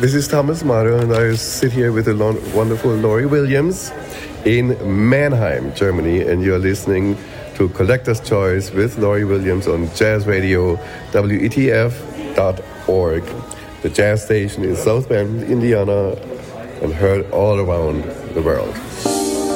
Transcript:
This is Thomas Mader, and I sit here with the wonderful Laurie Williams in Mannheim, Germany, and you're listening to Collector's Choice with Laurie Williams on Jazz Radio, WETF.org. The jazz station in South Bend, Indiana, and heard all around the world.